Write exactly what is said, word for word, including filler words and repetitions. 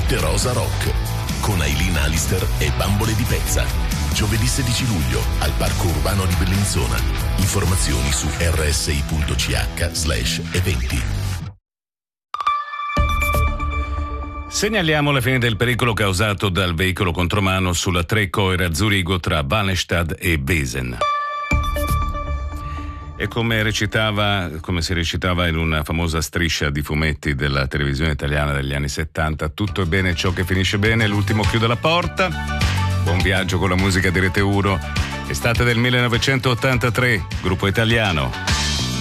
Notte Rosa Rock con Aileen Alister e Bambole di Pezza. Giovedì sedici luglio al Parco Urbano di Bellinzona. Informazioni su rsi.ch slash eventi. Segnaliamo la fine del pericolo causato dal veicolo contromano sulla tre Coira a Zurigo tra Ballestadt e Besen. E come recitava, come si recitava in una famosa striscia di fumetti della televisione italiana degli anni settanta, tutto è bene ciò che finisce bene, l'ultimo chiude la porta. Buon viaggio con la musica di Rete uno. Estate del millenovecentottantatré, gruppo italiano.